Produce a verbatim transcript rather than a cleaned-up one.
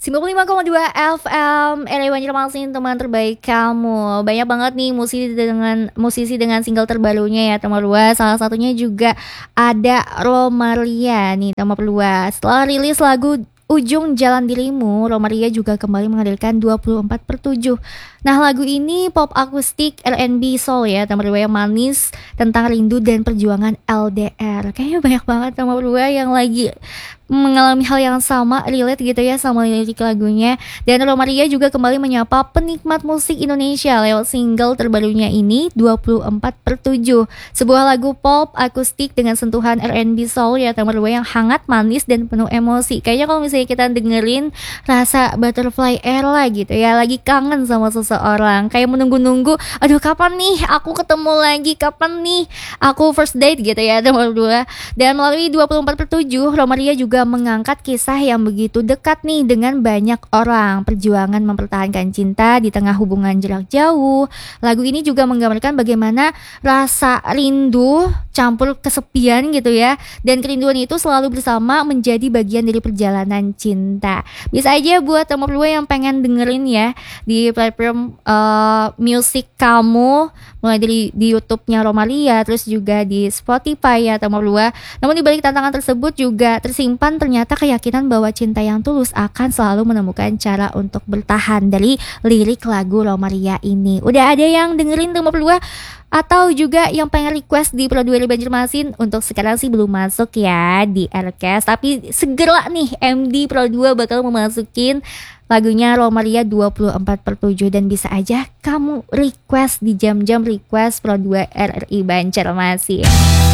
sembilan puluh lima koma dua F M R A Banjarmasin, teman terbaik kamu. Banyak banget nih musisi dengan musisi dengan single terbarunya ya teman luas. Salah satunya juga ada Romaria nih teman luas. Setelah rilis lagu Ujung Jalan Dirimu, Romaria juga kembali menghadirkan dua puluh empat per tujuh. Nah, lagu ini pop akustik R and B soul ya, teman berdua yang manis tentang rindu dan perjuangan L D R. Kayaknya banyak banget teman berdua yang lagi mengalami hal yang sama, relate gitu ya sama lirik lagunya. Dan Romaria juga kembali menyapa penikmat musik Indonesia lewat single terbarunya ini dua puluh empat per tujuh. Sebuah lagu pop akustik dengan sentuhan R and B soul ya teman berdua yang hangat, manis dan penuh emosi. Kayaknya kalau misalnya kita dengerin rasa butterfly air lah gitu ya, lagi kangen sama seseorang, kayak menunggu-nunggu, aduh kapan nih aku ketemu lagi, kapan nih aku first date gitu ya teman berdua. Dan melalui dua puluh empat per tujuh, Romaria juga mengangkat kisah yang begitu dekat nih dengan banyak orang, perjuangan mempertahankan cinta di tengah hubungan jarak jauh. Lagu ini juga menggambarkan bagaimana rasa rindu campur kesepian gitu ya, dan kerinduan itu selalu bersama menjadi bagian dari perjalanan cinta. Bisa aja buat teman berdua yang pengen dengerin ya di platform uh, musik kamu, mulai dari di YouTube-nya Romaria, terus juga di Spotify ya teman berdua. Namun di balik tantangan tersebut juga tersimpan ternyata keyakinan bahwa cinta yang tulus akan selalu menemukan cara untuk bertahan dari lirik lagu Romaria ini. Udah ada yang dengerin teman berdua? Atau juga yang pengen request di Pro dua Banjarmasin? Untuk sekarang sih belum masuk ya di Aircast, tapi segera nih M D Pro dua bakal memasukin lagunya Romaria dua puluh empat per tujuh. Dan bisa aja kamu request di jam-jam request Pro dua R R I Banjarmasin.